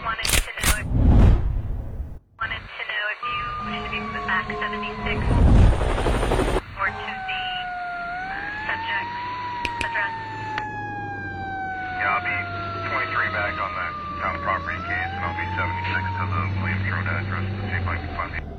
wanted to know if you should be put back 76 or to the subject's address. Yeah, I'll be 23 back on the town property case, and I'll be 76 to the Williams Road address to see if I can find the